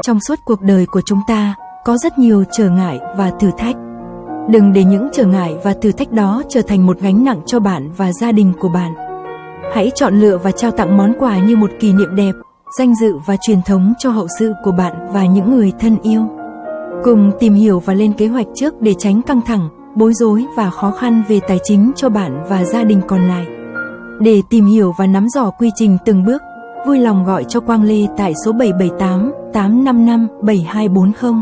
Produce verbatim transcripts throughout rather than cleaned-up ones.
trong suốt cuộc đời của chúng ta có rất nhiều trở ngại và thử thách. Đừng để những trở ngại và thử thách đó trở thành một gánh nặng cho bạn và gia đình của bạn. Hãy chọn lựa và trao tặng món quà như một kỷ niệm đẹp, danh dự và truyền thống cho hậu sự của bạn và những người thân yêu. Cùng tìm hiểu và lên kế hoạch trước để tránh căng thẳng, bối rối và khó khăn về tài chính cho bạn và gia đình còn lại. Để tìm hiểu và nắm rõ quy trình từng bước, vui lòng gọi cho Quang Lê tại số bảy bảy tám, tám năm năm, bảy hai bốn không.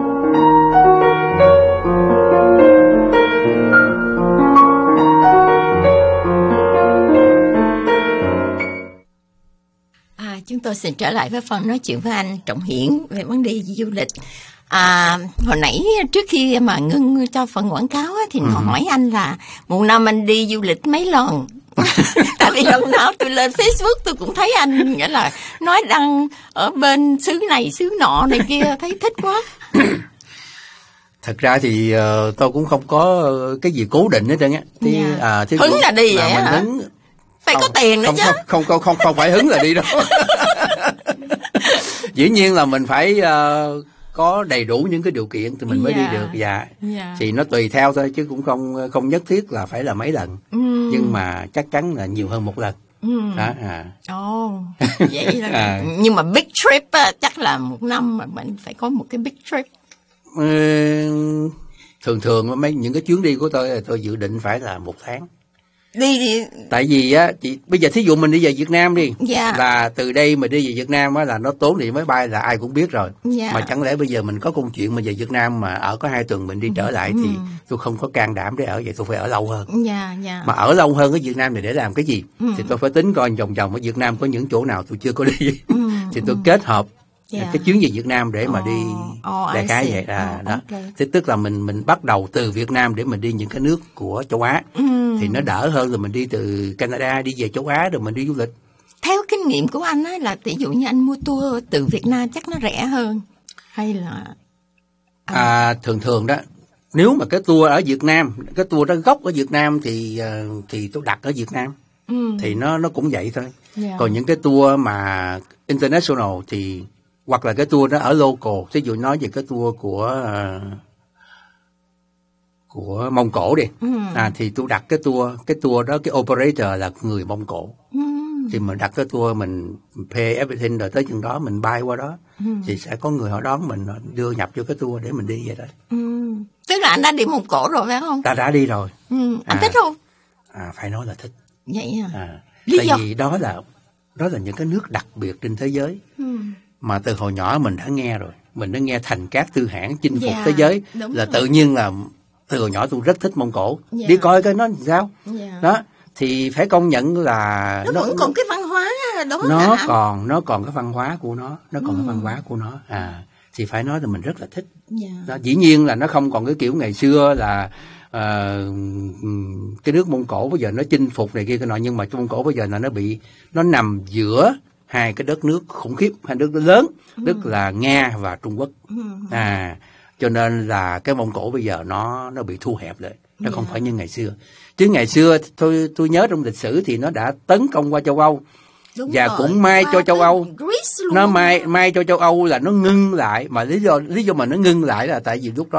À, chúng tôi xin trở lại với phần nói chuyện với anh Trọng Hiển về vấn đề du lịch. À, hồi nãy trước khi mà ngưng cho phần quảng cáo á, thì ừ. hỏi anh là một năm anh đi du lịch mấy lần? Tại vì lần nào tôi lên Facebook tôi cũng thấy anh nghĩa là nói đăng ở bên xứ này xứ nọ này kia, thấy thích quá. Thật ra thì uh, tôi cũng không có cái gì cố định hết trơn á. Thì yeah. à, thì hứng là đi vậy hả? Hứng, phải không, có tiền nữa không, chứ. Không không không không không phải hứng là đi đâu. Dĩ nhiên là mình phải uh, có đầy đủ những cái điều kiện thì mình mới yeah. đi được. Dạ. Yeah. Thì nó tùy theo thôi chứ cũng không không nhất thiết là phải là mấy lần. Mm. Nhưng mà chắc chắn là nhiều hơn một lần. Ừ. Đó, à. Ồ, vậy là à. Nhưng mà big trip á, chắc là một năm mà mình phải có một cái big trip. Ừ, thường thường mấy những cái chuyến đi của tôi tôi dự định phải là một tháng. Đi đi. Tại vì á, chị, bây giờ thí dụ mình đi về Việt Nam đi, yeah. là từ đây mà đi về Việt Nam á là nó tốn đi máy bay là ai cũng biết rồi. Yeah. Mà chẳng lẽ bây giờ mình có công chuyện mà về Việt Nam mà ở có hai tuần mình đi trở lại mm. thì tôi không có can đảm để ở vậy, tôi phải ở lâu hơn. Yeah, yeah. Mà ở lâu hơn ở Việt Nam này để làm cái gì? Mm. Thì tôi phải tính coi vòng vòng ở Việt Nam có những chỗ nào tôi chưa có đi. Mm. Thì tôi kết hợp yeah. cái chuyến về Việt Nam để mà đi oh, đại khái vậy à, oh, đó. Okay. Thế tức là mình mình bắt đầu từ Việt Nam để mình đi những cái nước của châu Á. Mm. Thì nó đỡ hơn là mình đi từ Canada đi về châu Á rồi mình đi du lịch. Theo kinh nghiệm của anh á, là ví dụ như anh mua tour từ Việt Nam chắc nó rẻ hơn hay là à, à thường thường đó, nếu mà cái tour ở Việt Nam, cái tour đó gốc ở Việt Nam thì thì tôi đặt ở Việt Nam. Mm. Thì nó nó cũng vậy thôi. Yeah. Còn những cái tour mà international thì hoặc là cái tour đó ở local, ví dụ nói về cái tour của uh, của Mông Cổ đi, ừ. à thì tôi đặt cái tour, cái tour đó cái operator là người Mông Cổ, ừ. thì mình đặt cái tour mình pay everything rồi tới chừng đó mình bay qua đó, ừ. thì sẽ có người họ đón mình đưa nhập vô cái tour để mình đi vậy đó. Ừ. Tức là anh đã đi Mông Cổ rồi phải không? Ta đã đi rồi. Ừ. Anh à, thích không? À phải nói là thích. Vậy à? à Lý tại do? Vì đó là đó là những cái nước đặc biệt trên thế giới. Ừ. Mà từ hồi nhỏ mình đã nghe rồi, mình đã nghe Thành Cát Tư Hãn chinh phục yeah, thế giới là rồi. Tự nhiên là từ hồi nhỏ tôi rất thích Mông Cổ, yeah. đi coi coi nó làm sao, yeah. đó thì phải công nhận là nó, nó cũng còn cái văn hóa đó, nó hả? còn nó còn cái văn hóa của nó, nó còn ừ. cái văn hóa của nó, à thì phải nói là mình rất là thích. Yeah. Đó, dĩ nhiên là nó không còn cái kiểu ngày xưa là uh, cái nước Mông Cổ bây giờ nó chinh phục này kia cái nọ, nhưng mà Mông Cổ bây giờ là nó bị nó nằm giữa hai cái đất nước khủng khiếp, hai đất nước lớn, ừ. tức là Nga và Trung Quốc. Ừ. À, cho nên là cái Mông Cổ bây giờ nó nó bị thu hẹp lại, nó yeah. không phải như ngày xưa. Chứ ngày xưa tôi tôi nhớ trong lịch sử thì nó đã tấn công qua châu Âu. Đúng và rồi. Cũng may qua cho châu Âu, nó may may cho châu Âu là nó ngưng lại, mà lý do lý do mà nó ngưng lại là tại vì lúc đó